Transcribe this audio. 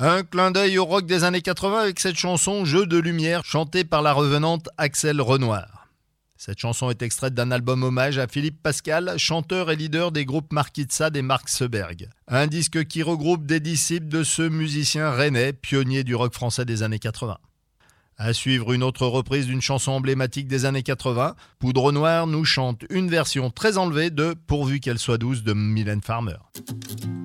Un clin d'œil au rock des années 80 avec cette chanson Jeu de lumière chantée par la revenante Axel Renoir. Cette chanson est extraite d'un album hommage à Philippe Pascal, chanteur et leader des groupes Marquis de Sade et Mark Seberg. Un disque qui regroupe des disciples de ce musicien rennais, pionnier du rock français des années 80. À suivre une autre reprise d'une chanson emblématique des années 80, Poudre Noire nous chante une version très enlevée de Pourvu qu'elle soit douce de Mylène Farmer.